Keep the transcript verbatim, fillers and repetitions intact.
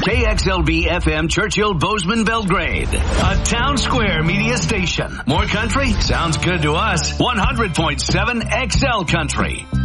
K X L B F M Churchill Bozeman Belgrade, a Town Square media station. More country sounds good to us. one hundred point seven X L Country.